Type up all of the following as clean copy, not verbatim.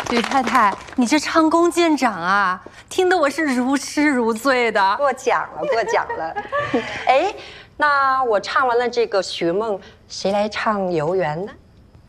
吕太太，你这唱功见长啊，听得我是如痴如醉的。 过奖了，过奖了。哎，那我唱完了这个《寻梦》，谁来唱《游园》呢？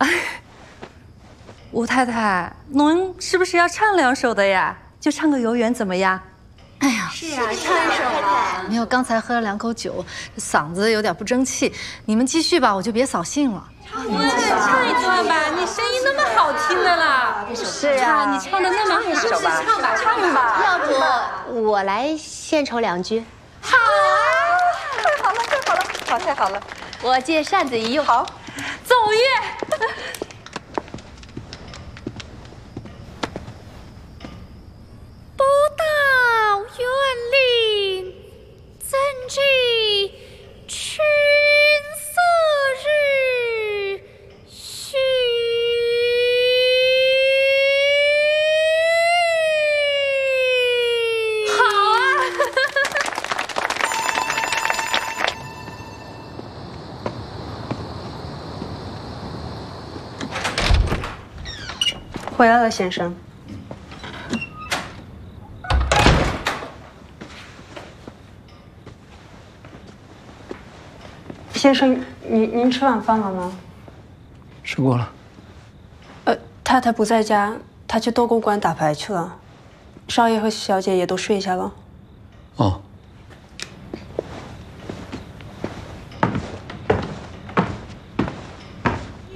吴太太，侬是不是要唱2首的呀？就唱个《游园》怎么样？哎呀， 是啊，唱一首吧。 没有，刚才喝了2口酒，嗓子有点不争气。你们继续吧，我就别扫兴了。唱一段吧，你声音那么好听的啦。 是啊， 你唱的那么好， 首吧，唱吧。 要不我来献丑2句？ 好啊！太好了，太好了，好，太好了。 我借扇子一用。 好， 奏乐。 不到园林，怎知春色日徐。 好啊！ 回来了，先生。先生，您吃晚饭了吗？ 吃过了。 太太不在家，她去豆公馆打牌去了。少爷和小姐也都睡下了。 哦。